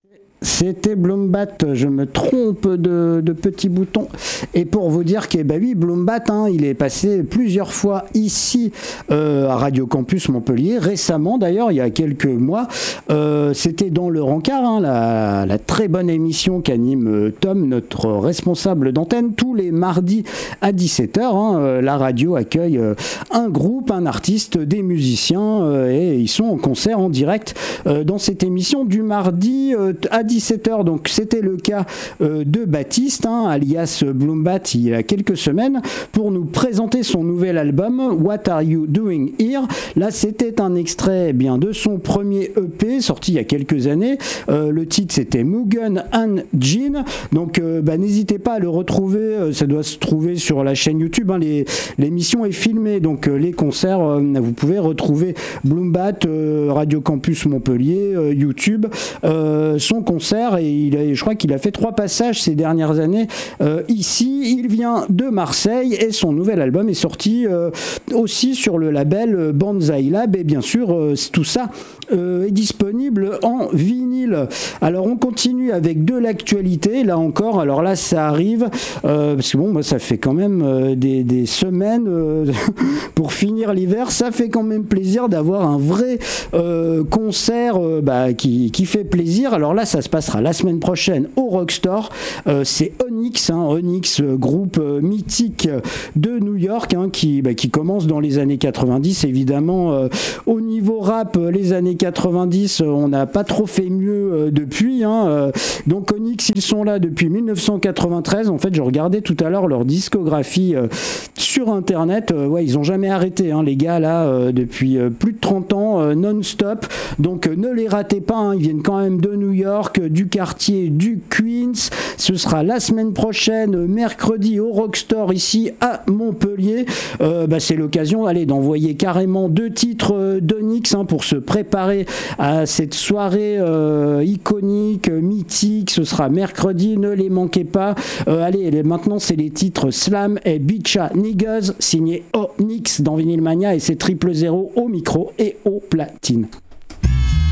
C'était Bloombat, je me trompe de petit bouton. Et pour vous dire que, bah oui, Bloombat, il est passé plusieurs fois ici à Radio Campus Montpellier, récemment d'ailleurs, il y a quelques mois. C'était dans le Rencard, la très bonne émission qu'anime Tom, notre responsable d'antenne, tous les mardis à 17h. La radio accueille un groupe, un artiste, des musiciens, et ils sont en concert en direct dans cette émission du mardi à 17h. Donc c'était le cas de Baptiste, alias Bloombat, il y a quelques semaines, pour nous présenter son nouvel album What Are You Doing Here. Là c'était un extrait de son premier EP sorti il y a quelques années. Le titre c'était Mugen and Jean. Donc n'hésitez pas à le retrouver, ça doit se trouver sur la chaîne YouTube. L'émission est filmée, donc les concerts, vous pouvez retrouver Bloombat, Radio Campus Montpellier, YouTube, son concert, et je crois qu'il a fait 3 passages ces dernières années ici. Il vient de Marseille et son nouvel album est sorti aussi sur le label Banzai Lab, et bien sûr tout ça est disponible en vinyle. Alors on continue avec de l'actualité, là encore, alors là ça arrive parce que moi ça fait quand même des semaines pour finir l'hiver, ça fait quand même plaisir d'avoir un vrai concert qui fait plaisir. Alors là ça se passera la semaine prochaine au Rockstore. C'est Onyx, Onyx, groupe mythique de New York, qui commence dans les années 90. Évidemment, au niveau rap, les années 90, on n'a pas trop fait mieux depuis. Donc Onyx, ils sont là depuis 1993. En fait, je regardais tout à l'heure leur discographie sur Internet. Ils n'ont jamais arrêté, les gars, là, depuis plus de 30 ans, non-stop. Donc ne les ratez pas, ils viennent quand même de New York, du quartier du Queens. Ce sera la semaine prochaine, mercredi, au Rockstore, ici à Montpellier. C'est l'occasion d'envoyer carrément 2 titres d'Onyx pour se préparer à cette soirée iconique, mythique. Ce sera mercredi, ne les manquez pas. Maintenant c'est les titres Slam et Bitcha Niggas, signé Onyx dans Vinyl Mania, et c'est 000 au micro et au platine.